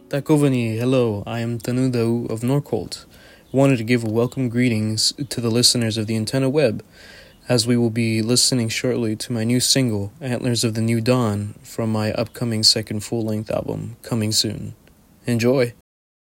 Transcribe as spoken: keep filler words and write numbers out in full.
Takovani, hello, I am Tanudau of Norcolt. I wanted to give welcome greetings to the listeners of the Antenna Web, as we will be listening shortly to my new single, Antlers of the New Dawn, from my upcoming second full-length album, coming soon. Enjoy!